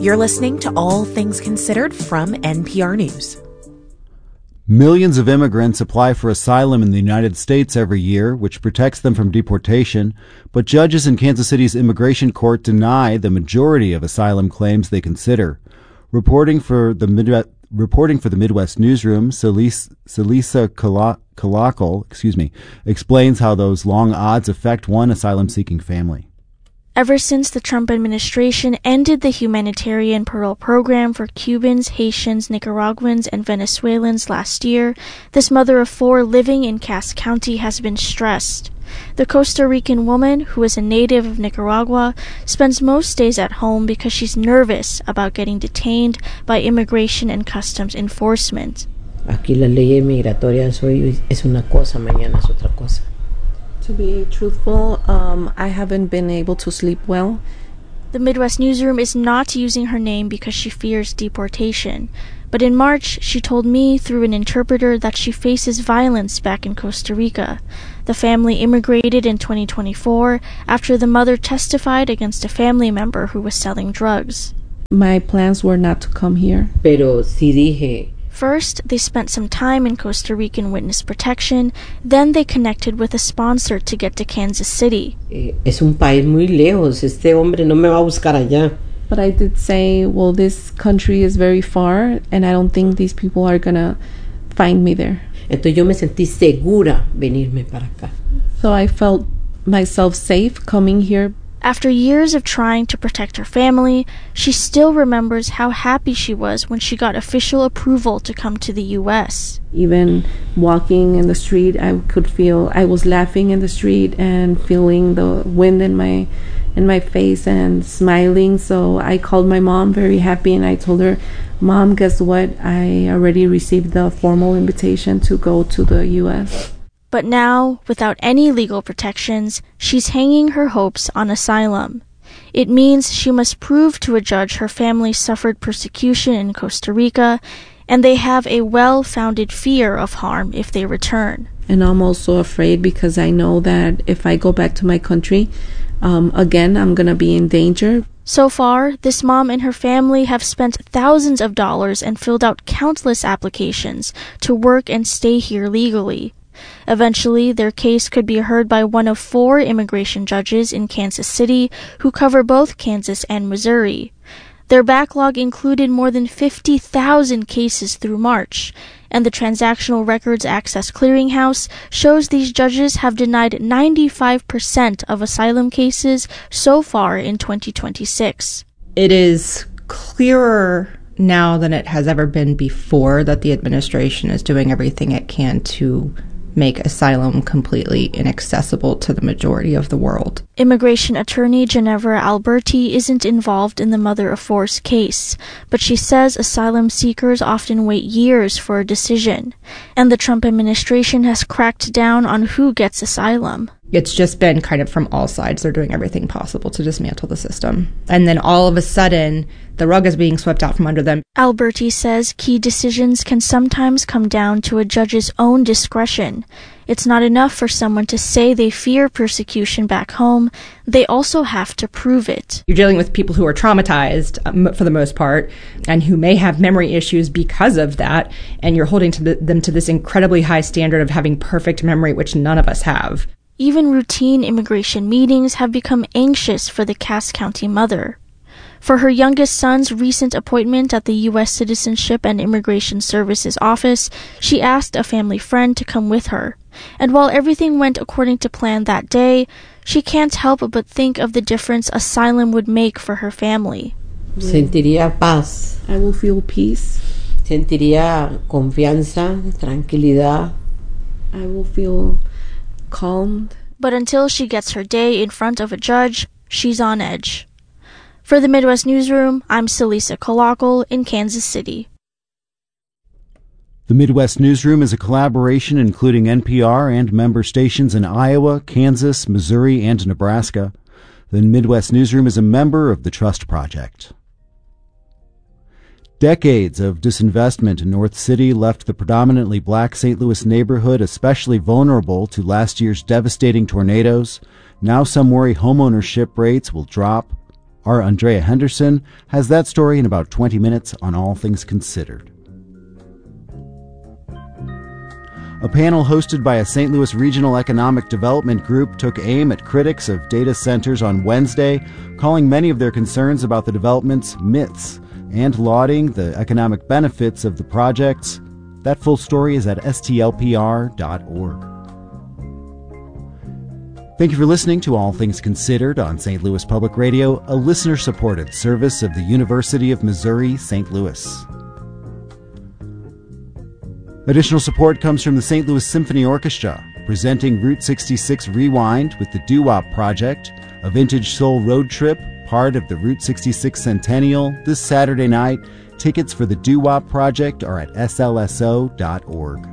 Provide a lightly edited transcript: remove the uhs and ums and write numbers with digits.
You're listening to All Things Considered from NPR News. Millions of immigrants apply for asylum in the United States every year, which protects them from deportation, but judges in Kansas City's immigration court deny the majority of asylum claims they consider. Reporting for the Midwest Newsroom, Celisa Kalakal, explains how those long odds affect one asylum-seeking family. Ever since the Trump administration ended the humanitarian parole program for Cubans, Haitians, Nicaraguans, and Venezuelans last year, this mother of four living in Cass County has been stressed. The Costa Rican woman, who is a native of Nicaragua, spends most days at home because she's nervous about getting detained by Immigration and Customs Enforcement. Aquí las leyes migratorias hoy es una cosa, mañana es otra cosa. To be truthful, I haven't been able to sleep well. The Midwest Newsroom is not using her name because she fears deportation. But in March, she told me through an interpreter that she faces violence back in Costa Rica. The family immigrated in 2024 after the mother testified against a family member who was selling drugs. My plans were not to come here. Pero sí dije. First, they spent some time in Costa Rican witness protection. Then they connected with a sponsor to get to Kansas City. Es un país muy lejos. Este hombre no me va a buscar allá. But I did say, well, this country is very far, and I don't think these people are going to find me there. Entonces yo me sentí segura venirme para acá. So I felt myself safe coming here. After years of trying to protect her family, she still remembers how happy she was when she got official approval to come to the U.S. Even walking in the street, I was laughing in the street and feeling the wind in my face and smiling. So I called my mom very happy and I told her, Mom, guess what? I already received the formal invitation to go to the U.S. But now, without any legal protections, she's hanging her hopes on asylum. It means she must prove to a judge her family suffered persecution in Costa Rica, and they have a well-founded fear of harm if they return. And I'm also afraid because I know that if I go back to my country, again, I'm going to be in danger. So far, this mom and her family have spent thousands of dollars and filled out countless applications to work and stay here legally. Eventually, their case could be heard by one of 4 immigration judges in Kansas City who cover both Kansas and Missouri. Their backlog included more than 50,000 cases through March, and the Transactional Records Access Clearinghouse shows these judges have denied 95% of asylum cases so far in 2026. It is clearer now than it has ever been before that the administration is doing everything it can to make asylum completely inaccessible to the majority of the world. Immigration attorney Ginevra Alberti isn't involved in the mother of four's case, but she says asylum seekers often wait years for a decision, and the Trump administration has cracked down on who gets asylum. It's just been kind of from all sides. They're doing everything possible to dismantle the system. And then all of a sudden, the rug is being swept out from under them. Alberti says key decisions can sometimes come down to a judge's own discretion. It's not enough for someone to say they fear persecution back home. They also have to prove it. You're dealing with people who are traumatized, for the most part, and who may have memory issues because of that, and you're holding them to this incredibly high standard of having perfect memory, which none of us have. Even routine immigration meetings have become anxious for the Cass County mother. For her youngest son's recent appointment at the U.S. Citizenship and Immigration Services office, she asked a family friend to come with her. And while everything went according to plan that day, she can't help but think of the difference asylum would make for her family. Sentiría paz. I will feel peace. Sentiría confianza, tranquilidad. I will feel calmed. But until she gets her day in front of a judge, she's on edge. For the Midwest Newsroom, I'm Celisa Kalakal in Kansas City. The Midwest Newsroom is a collaboration including NPR and member stations in Iowa, Kansas, Missouri, and Nebraska. The Midwest Newsroom is a member of the Trust Project. Decades of disinvestment in North City left the predominantly black St. Louis neighborhood especially vulnerable to last year's devastating tornadoes. Now some worry homeownership rates will drop. Our Andrea Henderson has that story in about 20 minutes on All Things Considered. A panel hosted by a St. Louis Regional Economic Development Group took aim at critics of data centers on Wednesday, calling many of their concerns about the developments myths and lauding the economic benefits of the projects. That full story is at stlpr.org. Thank you for listening to All Things Considered on St. Louis Public Radio, a listener-supported service of the University of Missouri, St. Louis. Additional support comes from the St. Louis Symphony Orchestra, presenting Route 66 Rewind with the Doo-Wop Project, a vintage soul road trip, part of the Route 66 Centennial, this Saturday night. Tickets for the Doo-Wop Project are at slso.org.